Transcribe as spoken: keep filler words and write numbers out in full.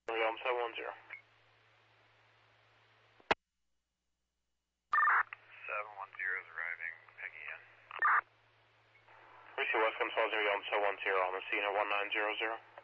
Yelm seven one zero. seven one zero is arriving, Peggy in. Receive Westcom twelve zero Yelm seven one zero on the scene at one nine zero zero.